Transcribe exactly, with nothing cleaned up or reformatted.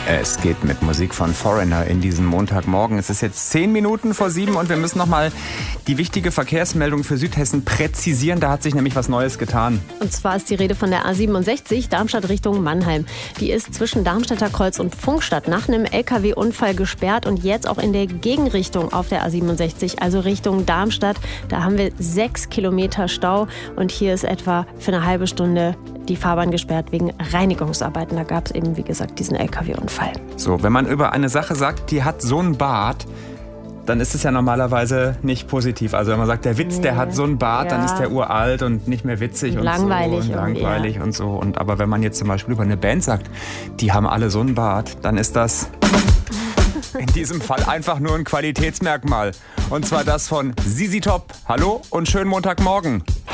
Es geht mit Musik von Foreigner in diesem Montagmorgen. Es ist jetzt zehn Minuten vor sieben und wir müssen noch mal die wichtige Verkehrsmeldung für Südhessen präzisieren. Da hat sich nämlich was Neues getan. Und zwar ist die Rede von der A siebenundsechzig, Darmstadt Richtung Mannheim. Die ist zwischen Darmstädter Kreuz und Pfungstadt nach einem L K W-Unfall gesperrt und jetzt auch in der Gegenrichtung auf der A siebenundsechzig, also Richtung Darmstadt. Da haben wir sechs Kilometer Stau und hier ist etwa für eine halbe Stunde die Fahrbahn gesperrt wegen Reinigungsarbeiten. Da gab es eben, wie gesagt, diesen L K W-Unfall. So, wenn man über eine Sache sagt, die hat so einen Bart, dann ist es ja normalerweise nicht positiv. Also wenn man sagt, der Witz, nee. der hat so einen Bart, ja. dann ist der uralt und nicht mehr witzig und, langweilig so. Und langweilig ja. und so. Und aber wenn man jetzt zum Beispiel über eine Band sagt, die haben alle so einen Bart, dann ist das in diesem Fall einfach nur ein Qualitätsmerkmal. Und zwar das von ZZ Top. Hallo und schönen Montagmorgen.